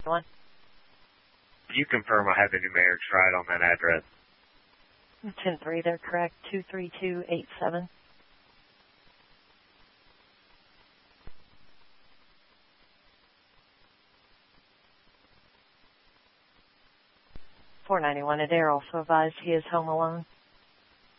one. You confirm I have the numerics right on that address. 10-3, they're correct. 23287. $491 a dare, also advised he is home alone.